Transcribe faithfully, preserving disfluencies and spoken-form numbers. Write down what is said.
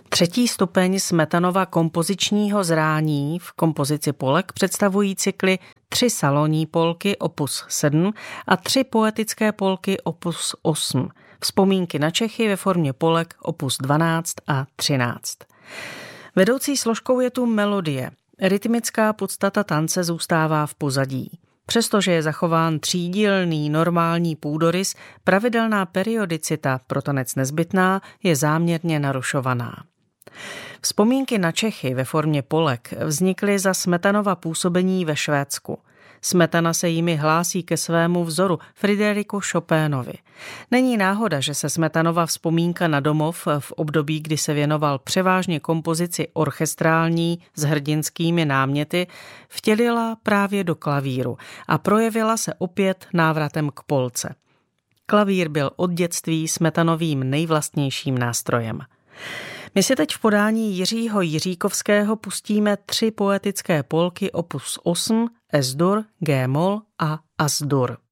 Třetí stupeň Smetanova kompozičního zrání v kompozici polek představují cykly tři salonní polky opus sedm a tři poetické polky opus osm. Vzpomínky na Čechy ve formě polek opus dvanáct a třináct. Vedoucí složkou je tu melodie. Rytmická podstata tance zůstává v pozadí. Přestože je zachován třídílný normální půdorys, pravidelná periodicita, pro tanec nezbytná, je záměrně narušovaná. Vzpomínky na Čechy ve formě polek vznikly za Smetanova působení ve Švédsku. Smetana se jimi hlásí ke svému vzoru Frideriku Chopinovi. Není náhoda, že se Smetanova vzpomínka na domov v období, kdy se věnoval převážně kompozici orchestrální s hrdinskými náměty, vtělila právě do klavíru a projevila se opět návratem k polce. Klavír byl od dětství Smetanovým nejvlastnějším nástrojem. My si teď v podání Jiřího Jiříkovského pustíme tři poetické polky opus osm, Es-dur, G-moll a As-dur.